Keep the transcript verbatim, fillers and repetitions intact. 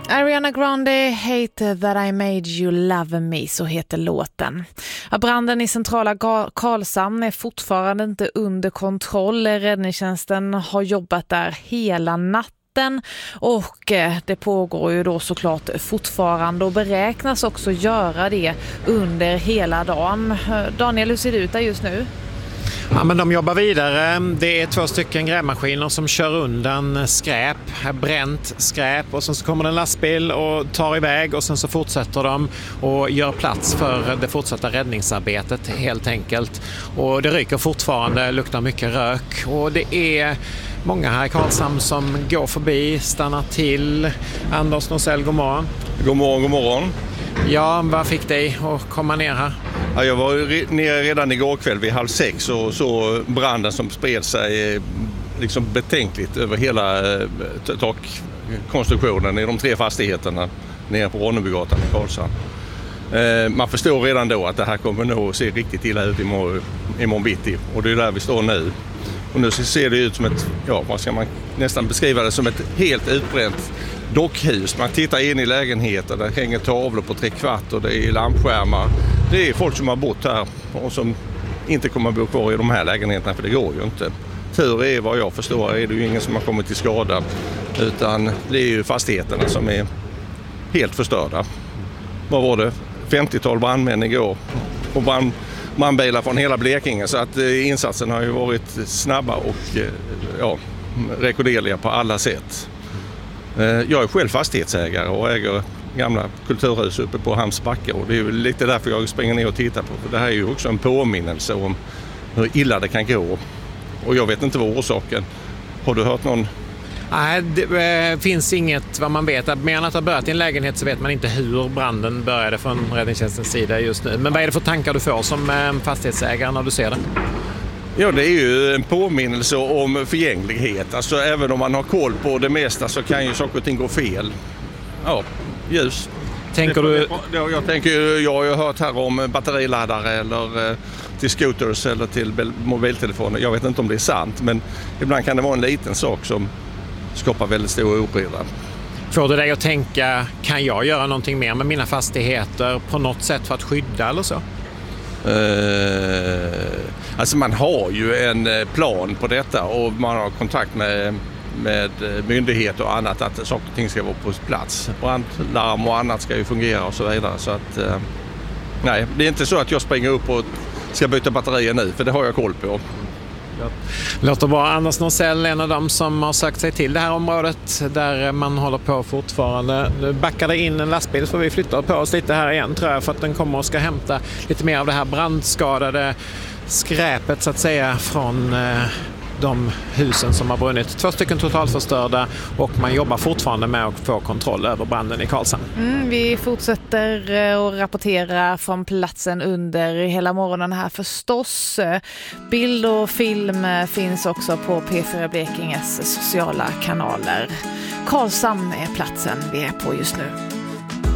Ariana Grande, Hate That I Made You Love Me, så heter låten. Branden i centrala Karlshamn är fortfarande inte under kontroll. Räddningstjänsten har jobbat där hela natten och det pågår ju då såklart fortfarande och beräknas också göra det under hela dagen. Daniel, hur ser det ut där just nu? Ja, men de jobbar vidare. Det är två stycken grävmaskiner som kör undan skräp, bränt skräp, och sen så kommer en lastbil och tar iväg och sen så fortsätter de och gör plats för det fortsatta räddningsarbetet helt enkelt. Och det ryker fortfarande, luktar mycket rök och det är många här i Karlshamn som går förbi, stannar till. Anders Norsell, god morgon. God morgon, god morgon. Ja, vad fick dig att komma ner här? Ja, jag var nere redan igår kväll vid halv sex och så branden som spred sig liksom betänkligt över hela takkonstruktionen i de tre fastigheterna nere på Ronnebygatan i Karlshamn. Man förstår redan då att det här kommer nog se riktigt illa ut imorgon, imorgon bitti, och det är där vi står nu. Och nu ser det ut som ett, ja, vad ska man nästan beskriva det som, ett helt utbränt dockhus. Man tittar in i lägenheten, där hänger tavlor på tre kvart och det är lampskärmar. Det är folk som har bott här och som inte kommer att bo kvar i de här lägenheterna, för det går ju inte. Tur är, vad jag förstår, är det ju ingen som har kommit till skada, utan det är ju fastigheterna som är helt förstörda. Vad var det? femtiotal brandmän igår och brand, brandbilar från hela Blekinge, så att eh, insatsen har ju varit snabba och eh, ja, rekorderliga på alla sätt. Eh, jag är själv fastighetsägare och äger gamla kulturhus uppe på Hamnsbacka, och det är ju lite därför jag springer ner och tittar på, för det här är ju också en påminnelse om hur illa det kan gå, och jag vet inte vad orsaken. Har du hört någon? Nej, det äh, finns inget vad man vet. Mer än att det har börjat i en lägenhet så vet man inte hur branden började från räddningstjänstens sida just nu. Men vad är det för tankar du får som äh, fastighetsägare när du ser det? Ja, det är ju en påminnelse om förgänglighet. Alltså även om man har koll på det mesta så kan ju saker och ting gå fel. Ja, ljus. Tänker du... Jag tänker, jag har ju hört här om batteriladdare eller till scooters eller till mobiltelefoner. Jag vet inte om det är sant, men ibland kan det vara en liten sak som skapar väldigt stor oreda. Får du dig att tänka, kan jag göra någonting mer med mina fastigheter på något sätt för att skydda eller så? Uh, alltså man har ju en plan på detta och man har kontakt med, med myndigheter och annat att saker och ting ska vara på plats. Brandlarm och annat ska ju fungera och så vidare. Så att, uh, nej, det är inte så att jag springer upp och ska byta batterier nu, för det har jag koll på. Låter bra. Anders Norsell, en av dem som har sökt sig till det här området där man håller på fortfarande. Nu backar det in en lastbil, så vi flyttar på oss lite här igen tror jag, för att den kommer och ska hämta lite mer av det här brandskadade skräpet så att säga från eh, de husen som har brunnit. Två stycken totalförstörda, och man jobbar fortfarande med att få kontroll över branden i Karlshamn. Mm, vi fortsätter att rapportera från platsen under hela morgonen här förstås. Bild och film finns också på P fyra Blekinges sociala kanaler. Karlshamn är platsen vi är på just nu.